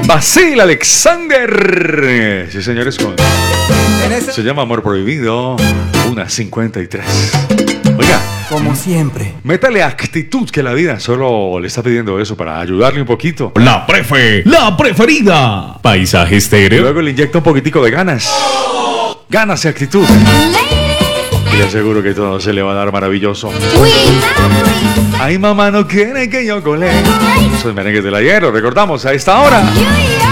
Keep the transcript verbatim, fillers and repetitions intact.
Basil Alexander. Sí, señores, con... se llama Amor Prohibido. Una cincuenta y tres. Oiga, como siempre, métale actitud, que la vida solo le está pidiendo eso para ayudarle un poquito. La prefe, la preferida. Paisaje Y estéreo. luego le inyecta un poquitico de ganas. Ganas y actitud. Y le aseguro que todo se le va a dar maravilloso. Ay, mamá, no quiere que yo cole. Soy merengue del ayer, lo recordamos a esta hora.